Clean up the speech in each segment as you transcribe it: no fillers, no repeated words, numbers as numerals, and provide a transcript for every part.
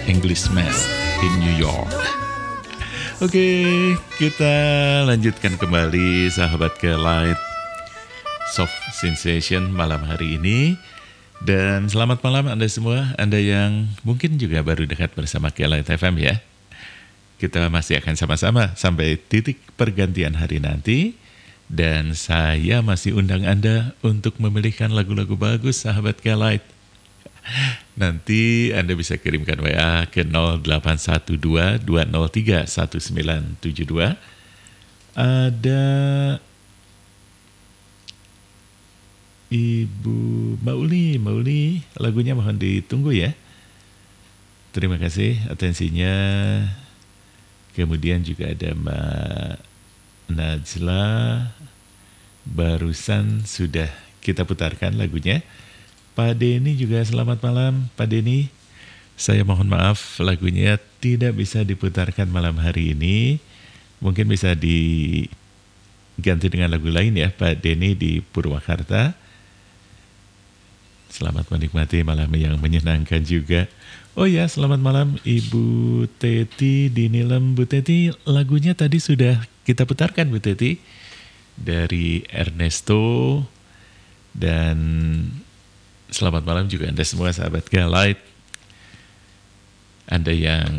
Englishman in New York. Oke, kita lanjutkan kembali sahabat K-Light Soft Sensation malam hari ini. Dan selamat malam Anda semua, Anda yang mungkin juga baru dekat bersama K-Light FM ya. Kita masih akan sama-sama sampai titik pergantian hari nanti. Dan saya masih undang Anda untuk memilihkan lagu-lagu bagus sahabat K-Light. Nanti Anda bisa kirimkan WA ke 0812-203-1972. Ada Ibu Mauli, lagunya mohon ditunggu ya. Terima kasih atensinya. Kemudian juga ada Mbak Najla, barusan sudah kita putarkan lagunya. Pak Denny juga selamat malam Pak Denny. Saya mohon maaf lagunya tidak bisa diputarkan malam hari ini. Mungkin bisa diganti dengan lagu lain ya Pak Denny di Purwakarta. Selamat menikmati malam yang menyenangkan juga. Oh ya, selamat malam Ibu Teti di Nilem. Bu Teti, lagunya tadi sudah kita putarkan Bu Teti, dari Ernesto. Dan selamat malam juga Anda semua sahabat K-Light. Anda yang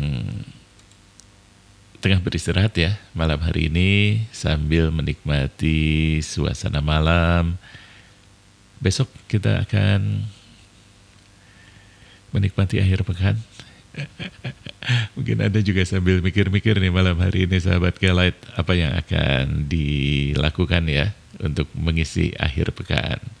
tengah beristirahat ya malam hari ini sambil menikmati suasana malam. Besok kita akan menikmati akhir pekan. Mungkin Anda juga sambil mikir-mikir nih malam hari ini sahabat K-Light, apa yang akan dilakukan ya untuk mengisi akhir pekan.